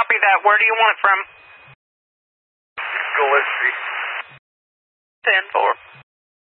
Copy that. Where do you want it from? Gillespie. 10-4.